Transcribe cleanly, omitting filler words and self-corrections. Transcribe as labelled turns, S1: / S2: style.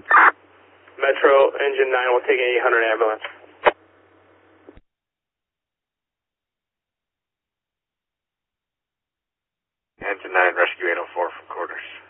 S1: Metro, engine 9 will take an 800 ambulance.
S2: Engine 9, rescue 804 from quarters.